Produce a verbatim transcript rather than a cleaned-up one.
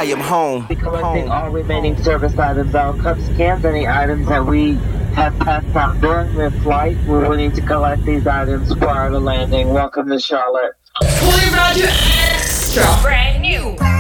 I am home. Be collecting home. all remaining service items, all cups, cans, any items that we have passed out during this flight. We're willing to collect these items prior to landing. Welcome to Charlotte. Fully Roger Extra. Brand new.